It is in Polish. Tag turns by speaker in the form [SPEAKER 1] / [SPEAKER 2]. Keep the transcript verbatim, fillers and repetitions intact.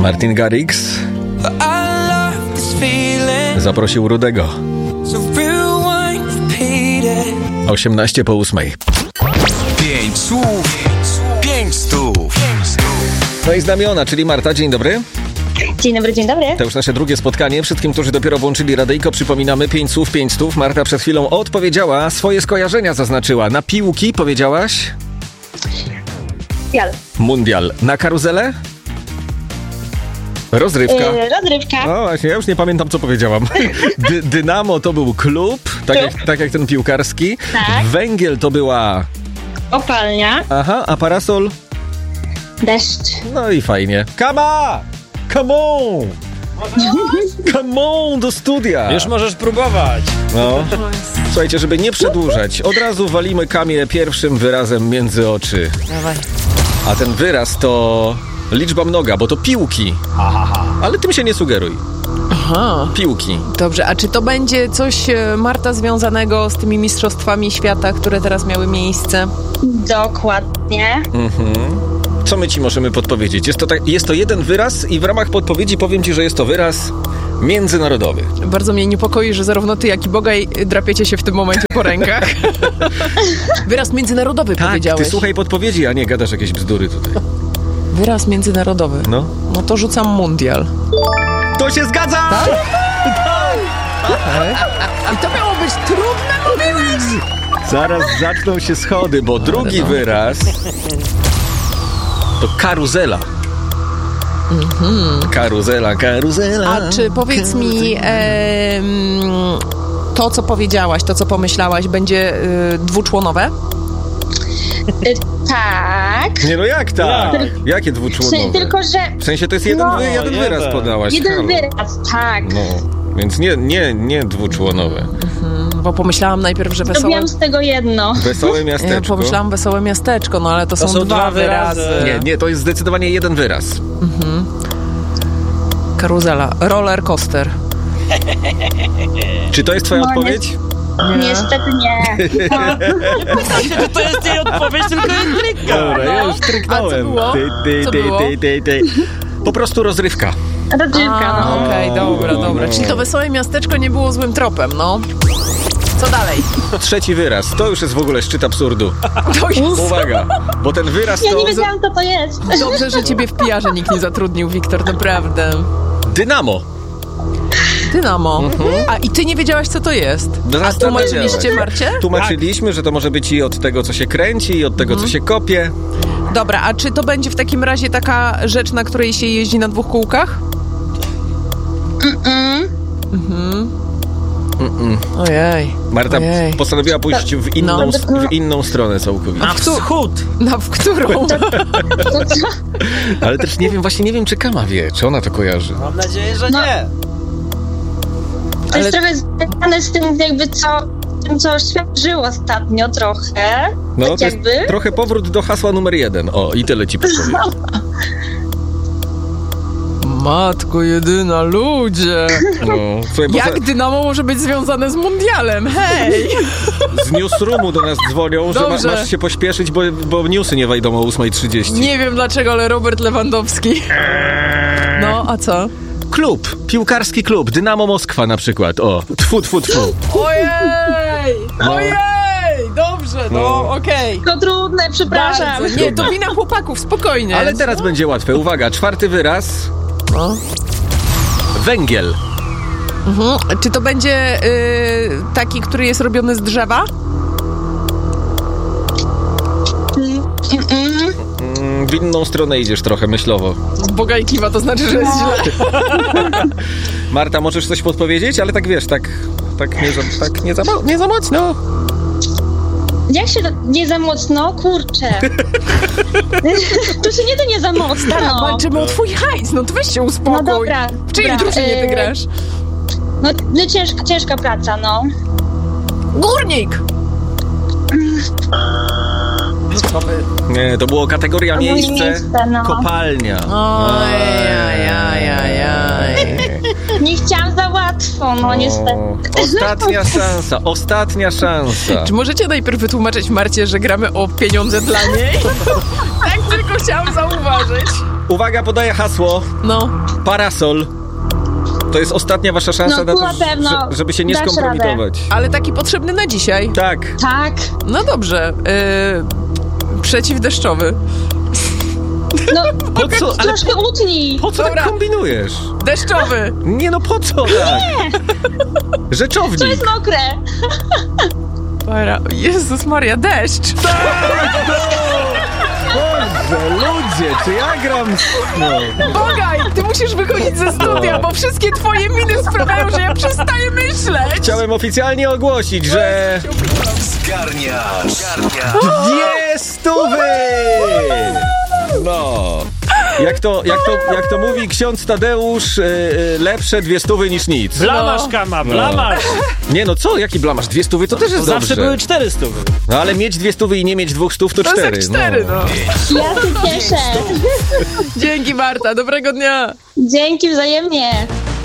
[SPEAKER 1] Martin Garrix zaprosił Rudego. osiemnaście po ósmej.
[SPEAKER 2] Pięć słów, pięć stów.
[SPEAKER 1] No i znamiona, czyli Marta, dzień dobry.
[SPEAKER 3] Dzień dobry, dzień dobry.
[SPEAKER 1] To już nasze drugie spotkanie. Wszystkim, którzy dopiero włączyli radyjko, przypominamy pięć słów, pięć stów. Marta przed chwilą odpowiedziała, swoje skojarzenia zaznaczyła. Na piłki powiedziałaś?
[SPEAKER 3] Mundial.
[SPEAKER 1] Mundial. Na karuzelę? Rozrywka.
[SPEAKER 3] Yy, rozrywka.
[SPEAKER 1] No właśnie, ja już nie pamiętam, co powiedziałam. Dy- Dynamo to był klub, tak jak, tak jak ten piłkarski.
[SPEAKER 3] Tak.
[SPEAKER 1] Węgiel to była...
[SPEAKER 3] Kopalnia.
[SPEAKER 1] Aha, a parasol?
[SPEAKER 3] Deszcz.
[SPEAKER 1] No i fajnie. Kama! Come on! Come on do studia!
[SPEAKER 4] Już możesz próbować.
[SPEAKER 1] No. Słuchajcie, żeby nie przedłużać, od razu walimy Kamię pierwszym wyrazem między oczy.
[SPEAKER 5] Dawaj.
[SPEAKER 1] A ten wyraz to liczba mnoga, bo to piłki. Ale tym się nie sugeruj.
[SPEAKER 5] Aha.
[SPEAKER 1] Piłki.
[SPEAKER 5] Dobrze, a czy to będzie coś, e, Marta, związanego z tymi mistrzostwami świata, które teraz miały miejsce?
[SPEAKER 3] Dokładnie.
[SPEAKER 1] Mhm. Co my ci możemy podpowiedzieć? Jest to, tak, jest to jeden wyraz i w ramach podpowiedzi powiem ci, że jest to wyraz międzynarodowy.
[SPEAKER 5] Bardzo mnie niepokoi, że zarówno ty, jak i Bogaj drapiecie się w tym momencie po rękach. Wyraz międzynarodowy
[SPEAKER 1] Tak,
[SPEAKER 5] powiedziałeś.
[SPEAKER 1] ty słuchaj podpowiedzi, a nie gadasz jakieś bzdury tutaj.
[SPEAKER 5] Wyraz międzynarodowy.
[SPEAKER 1] No.
[SPEAKER 5] No to rzucam mundial.
[SPEAKER 1] To się zgadza! Tak?
[SPEAKER 5] I to miało być trudne, mówiłeś?
[SPEAKER 1] Zaraz zaczną się schody, bo drugi
[SPEAKER 5] no.
[SPEAKER 1] wyraz to karuzela. Mhm. Karuzela, karuzela.
[SPEAKER 5] A czy powiedz mi, em, to co powiedziałaś, to co pomyślałaś, będzie y, dwuczłonowe?
[SPEAKER 3] Yy, tak.
[SPEAKER 1] Nie no jak tak? Jakie dwuczłonowe?
[SPEAKER 3] Tylko, że...
[SPEAKER 1] W sensie to jest jeden,
[SPEAKER 3] No,
[SPEAKER 1] wy, jeden
[SPEAKER 4] jeden.
[SPEAKER 1] wyraz podałaś.
[SPEAKER 3] Jeden
[SPEAKER 1] Halo.
[SPEAKER 3] wyraz, tak.
[SPEAKER 1] No, więc nie, nie, nie dwuczłonowe.
[SPEAKER 5] Bo pomyślałam najpierw, że wesołe...
[SPEAKER 3] Zrobiłam z tego jedno.
[SPEAKER 1] Wesołe
[SPEAKER 5] Ja
[SPEAKER 1] miasteczko.
[SPEAKER 5] pomyślałam wesołe miasteczko, no ale to,
[SPEAKER 4] To
[SPEAKER 5] są,
[SPEAKER 4] są
[SPEAKER 5] dwa,
[SPEAKER 4] dwa
[SPEAKER 5] wyrazy.
[SPEAKER 4] wyrazy.
[SPEAKER 1] Nie, nie, to jest zdecydowanie jeden wyraz.
[SPEAKER 5] Karuzela, roller coaster.
[SPEAKER 1] Czy to jest twoja
[SPEAKER 3] No,
[SPEAKER 1] odpowiedź?
[SPEAKER 5] Nie.
[SPEAKER 3] Niestety nie. No.
[SPEAKER 4] To jest jej odpowiedź, tylko jest trykka.
[SPEAKER 1] Dobra, ja już tryknąłem.
[SPEAKER 5] A co było?
[SPEAKER 1] Ty, ty,
[SPEAKER 5] Co
[SPEAKER 1] ty,
[SPEAKER 5] było?
[SPEAKER 1] ty, ty, ty. Po prostu rozrywka.
[SPEAKER 3] Rozrywka,
[SPEAKER 5] A,
[SPEAKER 3] no.
[SPEAKER 5] okej, dobra,
[SPEAKER 1] No,
[SPEAKER 5] dobra.
[SPEAKER 1] no.
[SPEAKER 5] Czyli to wesołe miasteczko nie było złym tropem, no. Co dalej?
[SPEAKER 1] Trzeci wyraz. To już jest w ogóle szczyt absurdu.
[SPEAKER 5] To jest...
[SPEAKER 1] Uwaga, bo ten wyraz
[SPEAKER 3] Ja
[SPEAKER 1] to...
[SPEAKER 3] nie wiedziałam, co to jest.
[SPEAKER 5] Dobrze, że ciebie w P R-ze nikt nie zatrudnił, Wiktor, naprawdę.
[SPEAKER 1] Dynamo.
[SPEAKER 5] Dynamo. A i ty nie wiedziałaś, co to jest? A
[SPEAKER 1] Zastanawiałeś.
[SPEAKER 5] tłumaczyliście Marcie?
[SPEAKER 1] Tłumaczyliśmy, że to może być i od tego, co się kręci, i od tego, co się kopie.
[SPEAKER 5] Dobra, a czy to będzie w takim razie taka rzecz, na której się jeździ na dwóch kółkach?
[SPEAKER 3] Mm-mm.
[SPEAKER 5] Ojej.
[SPEAKER 1] Marta
[SPEAKER 5] Ojej.
[SPEAKER 1] postanowiła pójść w inną,
[SPEAKER 5] No.
[SPEAKER 1] w inną stronę całkowicie.
[SPEAKER 4] Na wschód.
[SPEAKER 5] Na w którą?
[SPEAKER 3] To co?
[SPEAKER 1] Ale też nie wiem, właśnie nie wiem, czy Kama wie, czy ona to kojarzy.
[SPEAKER 4] Mam nadzieję, że
[SPEAKER 3] No.
[SPEAKER 4] nie.
[SPEAKER 3] To jest trochę związane z tym, jakby co, tym, co świat żył ostatnio trochę.
[SPEAKER 1] No,
[SPEAKER 3] tak
[SPEAKER 1] to jest
[SPEAKER 3] jakby.
[SPEAKER 1] trochę powrót do hasła numer jeden. O, i tyle ci podpowiem.
[SPEAKER 5] Matko jedyna, ludzie!
[SPEAKER 1] No, słuchaj, bo
[SPEAKER 5] Jak Dynamo może być związane z mundialem? Hej!
[SPEAKER 1] za, z newsroomu do nas dzwonią, że ma,
[SPEAKER 5] Dobrze.
[SPEAKER 1] masz się pośpieszyć, bo, bo newsy nie wejdą o ósma trzydzieści.
[SPEAKER 5] Nie wiem dlaczego, ale Robert Lewandowski. No, a co?
[SPEAKER 1] Klub, piłkarski klub, Dynamo Moskwa na przykład. O, tfu, tfu, tfu.
[SPEAKER 5] Ojej! Ojej! Dobrze, no,
[SPEAKER 1] No.
[SPEAKER 5] okej.
[SPEAKER 3] To trudne, przepraszam.
[SPEAKER 5] Bardzo. Nie, to wina chłopaków, spokojnie.
[SPEAKER 1] Ale teraz będzie łatwe. Uwaga, czwarty wyraz.
[SPEAKER 5] No.
[SPEAKER 1] Węgiel.
[SPEAKER 5] Mhm. Czy to będzie y, taki, który jest robiony z drzewa?
[SPEAKER 3] Mm-mm.
[SPEAKER 1] Mm, w inną stronę idziesz trochę myślowo.
[SPEAKER 5] Bogaj kiwa, to znaczy, że jest źle.
[SPEAKER 1] Marta, możesz coś podpowiedzieć? Ale tak wiesz, tak, tak, nie, za, tak nie, za, mo- nie za mocno.
[SPEAKER 3] Jak się nie za mocno? Kurczę. To się nie da nie za mocno. No,
[SPEAKER 5] Walczymy o twój hajs, no to weź się uspokój.
[SPEAKER 3] no dobra.
[SPEAKER 5] W czyjej
[SPEAKER 3] dobra,
[SPEAKER 5] drużynie ty
[SPEAKER 3] e,
[SPEAKER 5] grasz?
[SPEAKER 3] No, no ciężka, ciężka praca, no.
[SPEAKER 5] Górnik!
[SPEAKER 1] Nie, to było kategoria
[SPEAKER 3] To było
[SPEAKER 1] miejsce,
[SPEAKER 3] miejsce, no.
[SPEAKER 1] kopalnia.
[SPEAKER 5] Ojajajajaj.
[SPEAKER 3] Nie chciałam za łatwo, no niestety.
[SPEAKER 1] Ostatnia szansa, ostatnia szansa.
[SPEAKER 5] Czy możecie najpierw wytłumaczyć Marcie, że gramy o pieniądze dla niej? Tak tylko chciałam zauważyć.
[SPEAKER 1] Uwaga, podaję hasło.
[SPEAKER 5] No.
[SPEAKER 1] Parasol. To jest ostatnia wasza szansa
[SPEAKER 3] No,
[SPEAKER 1] na
[SPEAKER 3] tu
[SPEAKER 1] to,
[SPEAKER 3] na pewno
[SPEAKER 1] że, żeby się nie
[SPEAKER 3] dasz
[SPEAKER 1] skompromitować.
[SPEAKER 5] Ale taki potrzebny na dzisiaj.
[SPEAKER 1] Tak.
[SPEAKER 3] Tak.
[SPEAKER 5] No dobrze. Yy, przeciwdeszczowy.
[SPEAKER 3] No,
[SPEAKER 1] Po co? Ale
[SPEAKER 3] troszkę utnij.
[SPEAKER 1] po co
[SPEAKER 5] Dobra.
[SPEAKER 1] tak kombinujesz?
[SPEAKER 5] Deszczowy.
[SPEAKER 1] Nie no, po co tak?
[SPEAKER 3] To
[SPEAKER 1] Rzeczownik.
[SPEAKER 3] jest mokre.
[SPEAKER 5] Para... Jezus Maria, deszcz.
[SPEAKER 1] Boże, ludzie, czy ja gram... No.
[SPEAKER 5] Bogaj, ty musisz wychodzić ze studia, bo wszystkie twoje miny sprawiają, że ja przestaję myśleć.
[SPEAKER 1] Chciałem oficjalnie ogłosić, że...
[SPEAKER 2] Zgarniasz. Zgarniasz.
[SPEAKER 1] Dwie stówy! No. Jak to, jak to, jak to mówi ksiądz Tadeusz, yy, yy, lepsze dwie stówy niż nic.
[SPEAKER 4] Blamasz, Kama, blamasz.
[SPEAKER 1] Nie no co, jaki blamasz? Dwie stówy to też jest
[SPEAKER 4] Zawsze
[SPEAKER 1] dobrze.
[SPEAKER 4] były cztery stówy.
[SPEAKER 1] No ale mieć dwie stówy i nie mieć dwóch stów to,
[SPEAKER 5] To
[SPEAKER 1] cztery.
[SPEAKER 5] jest jak cztery, no.
[SPEAKER 3] Ja się cieszę.
[SPEAKER 5] Dzięki Marta, dobrego dnia.
[SPEAKER 3] Dzięki wzajemnie.